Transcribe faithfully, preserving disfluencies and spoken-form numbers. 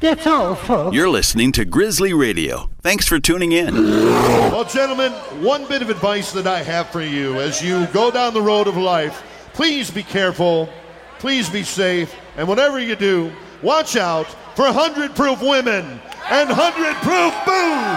That's all, folks. You're listening to Grizzly Radio. Thanks for tuning in. Well, gentlemen, one bit of advice that I have for you as you go down the road of life, please be careful, please be safe, and whatever you do, watch out for one hundred proof women and one hundred proof booze.